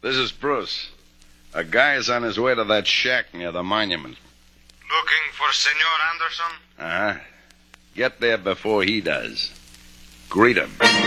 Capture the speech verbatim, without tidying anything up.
This is Bruce. A guy is on his way to that shack near the monument. Looking for Senor Anderson? Uh-huh. Get there before he does. Greet him.